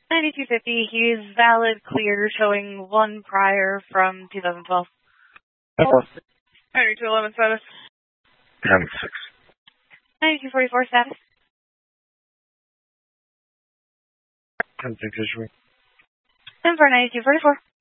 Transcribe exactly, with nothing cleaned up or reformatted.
ninety-two fifty, he's valid, clear, showing one prior from two thousand twelve. ninety-two eleven status. ten six. ninety-two forty-four status. ten six issuing. ten four ninety-two forty-four.